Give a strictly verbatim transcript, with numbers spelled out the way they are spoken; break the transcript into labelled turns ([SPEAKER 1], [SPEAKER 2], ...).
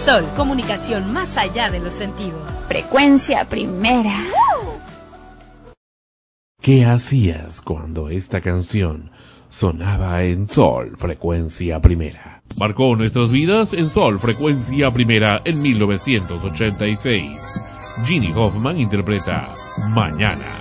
[SPEAKER 1] Sol, comunicación más allá de los sentidos.
[SPEAKER 2] Frecuencia Primera.
[SPEAKER 3] ¿Qué hacías cuando esta canción sonaba en Sol, Frecuencia Primera? Marcó nuestras vidas en Sol, Frecuencia Primera en mil novecientos ochenta y seis. Ginny Hoffman interpreta Mañana.